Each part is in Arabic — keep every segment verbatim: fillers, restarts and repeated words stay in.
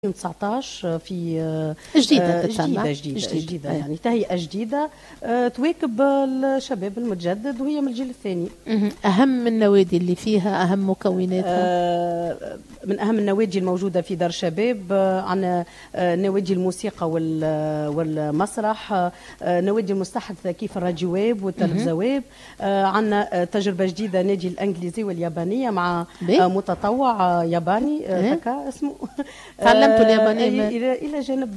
تسعطاش في جديدة جديدة جديدة, جديدة, جديدة يعني تهيئة جديدة تواكب الشباب المتجدد وهي من الجيل الثاني. أهم النوادي اللي فيها أهم مكوناتها؟ من أهم النوادي الموجودة في دار شباب عن نوادي الموسيقى والمسرح، نوادي المستحدثة كيف الراديواب والتلفزواب، عندنا تجربة جديدة نادي الإنجليزي واليابانية مع متطوع ياباني هكا اسمه تعلمتوا اليابانية إلى إلى جانب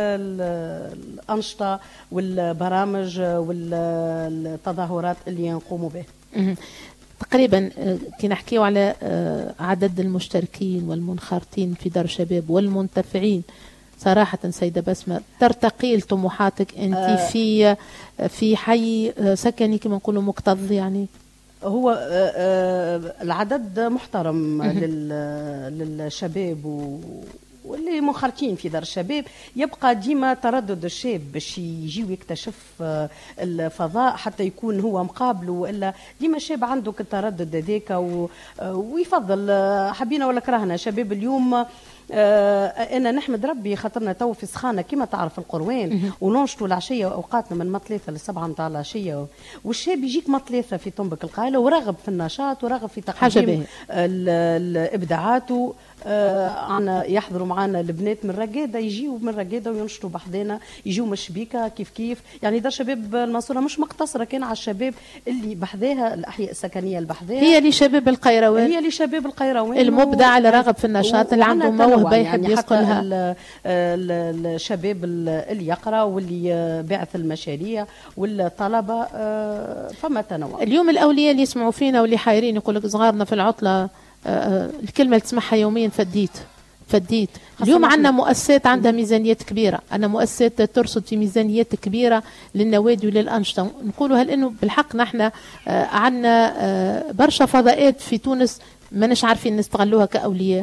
الأنشطة والبرامج والتظاهرات اللي نقوموا بها. تقريبا كي نحكيو على عدد المشتركين والمنخرطين في دار شباب والمنتفعين، صراحة سيدة بسمة ترتقي لطموحاتك أنت آه في في حي سكني كما نقولوا مكتظ؟ يعني هو العدد محترم للشباب و واللي منخرطين في دار الشباب. يبقى ديما تردد الشاب باش يجي ويكتشف الفضاء حتى يكون هو مقابله، والا ديما الشاب عنده التردد هذاك ويفضل حبينا ولا كرهنا. شباب اليوم آه انا نحمد ربي خاطرنا تو في سخانه كما تعرف القروان وننشطوا العشيه واوقاتنا من مطلثه للسبعه نتاع العشيه، والشاب يجيك مطلثه في طنبك القايله وراغب في النشاط وراغب في تقديم الابداعات. آه عنا يحضروا معنا البنات من رقاده، يجيوا من رقاده وينشطوا بحذانا، يجيوا من الشبيكه كيف كيف. يعني دار شباب المنصوره مش مقتصره كان على الشباب اللي بحذاها الاحياء السكنيه اللي بحذاها، هي لشباب القيروان، هي لشباب القيروان المبدع اللي راغب في النشاط اللي عنده موهبه يحب يعني يسقلها. الشباب اللي يقرا واللي باعث المشاريع والطلبه، فما تنوع. اليوم الاولياء اللي يسمعوا فينا واللي حايرين يقول لك صغارنا في العطله، الكلمه اللي تسمعها يوميا فديت فديت. اليوم عندنا مؤسسات عندها ميزانيات كبيره، عندنا مؤسسات ترصد في ميزانيات كبيره للنوادي وللانشطه. نقولوا هل انه بالحق نحن عندنا برشا فضاءات في تونس ماناش عارفين نستغلوها كاولياء؟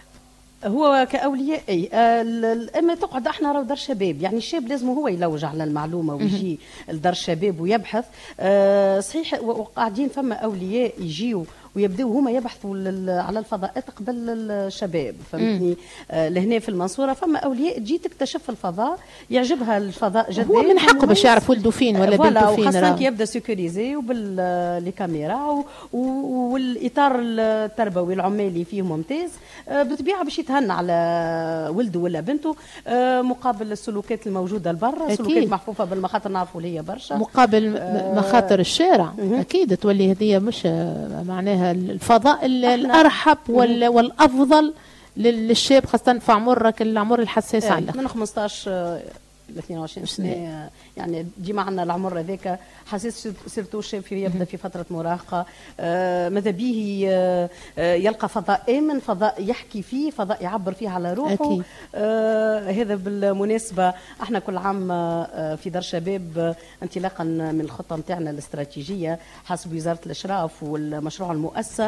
هو كأولياء أي اما تقعد احنا راهو دار شباب، يعني الشاب لازم هو يلوج على المعلومه ويجي لدار الشباب ويبحث. أه صحيح وقاعدين فما اولياء يجيوا ويبداو هما يبحثوا على الفضاءات قبل الشباب، فهمتني؟ آه لهنا في المنصوره فما اولياء تجي تكتشف الفضاء، يعجبها الفضاء جدا، هو من حقه باش يعرف ولده فين ولا بنته فين، وخاصه كي يبدا سيكوريزي وبالكاميرا والاطار التربوي العمالي فيه ممتاز. آه بالطبيعه باش يتهنى على ولده ولا بنته، آه مقابل السلوكات الموجوده لبرا، سلوكات محفوفه بالمخاطر نعرفوا اللي هي برشا، مقابل آه مخاطر الشارع. آه اكيد تولي هذه مش معناها الفضاء الأرحب والأفضل للشاب، خاصة في عمرك العمر الحساس على من خمسطاش ل اثنين وعشرين سنة، يعني ديما عندنا العمر هذاك حساس، سيرتو الشاب في يبدا في فترة مراهقة. آه ماذا به آه يلقى فضاء آمن، فضاء يحكي فيه، فضاء يعبر فيه على روحه. آه هذا بالمناسبة احنا كل عام آه في دار شباب انطلاقا من الخطة نتاعنا الاستراتيجية حسب وزارة الإشراف والمشروع المؤسسة،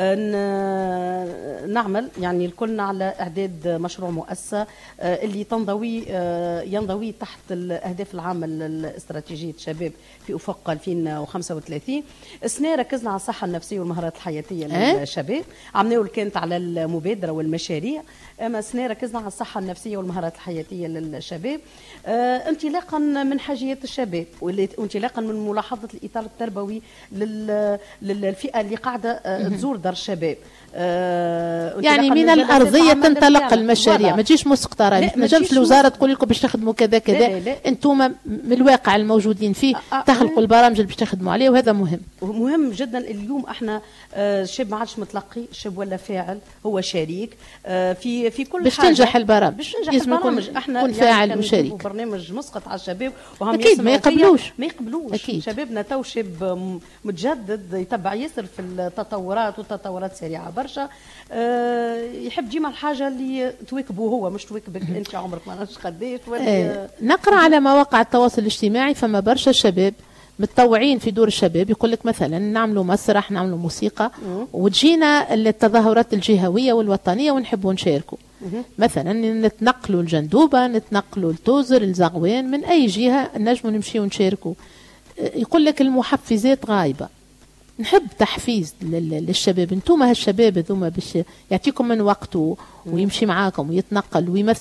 آه نعمل يعني الكلنا على إعداد مشروع مؤسسة آه اللي تنضوي آه ينضوي تحت الأهداف العامة الاستراتيجية شباب في أفق ألفين وخمسة وثلاثين. السنة ركزنا على الصحة النفسية والمهارات الحياتية للشباب، عملناه كانت على المبادرة والمشاريع، أما السنة ركزنا على الصحة النفسية والمهارات الحياتية للشباب آه انطلاقا من حاجيات الشباب، وانطلاقا من ملاحظة الإطار التربوي للفئة اللي قاعدة آه تزور دار الشباب. آه يعني من الأرضية تنطلق المشاريع، ما تجيش مسقطة ما تجيش الوزارة تقول لكم باش تخدموا كذا كذا، انتم من الواقع الموجودين فيه تخلقوا البرامج اللي باش تخدموا عليه، وهذا مهم مهم جدا. اليوم احنا الشاب ما عادش متلقي، الشاب ولا فاعل، هو شريك آه في في كل باش حاجه تنجح البرامج، باش تنجح البرامج. احنا يكون فاعل يعني وشريك. برنامج مسقط على الشباب وهم اكيد ما يقبلوش ما يقبلوش أكيد. شبابنا تو شاب متجدد يتبع ياسر في التطورات، والتطورات سريعه برشا، أه يحب ديما الحاجه اللي تواكبه هو، مش تواكبك انت عمرك ما نعرفش قداش. اه نقرا على مواقع التواصل الاجتماعي فما برشا شباب متطوعين في دور الشباب يقول لك مثلا نعملوا مسرح، نعملوا موسيقى، وتجينا التظاهرات الجهويه والوطنيه ونحبوا نشاركوا. مثلا نتنقلوا الجندوبه، نتنقلوا التوزر، الزغوان، من اي جهه نجموا نمشيو نشاركوا. يقول لك المحفزات غايبه، نحب تحفيز للشباب. انتم هالشباب هذوما باش يعطيكم من وقته ويمشي معاكم ويتنقل ويمثل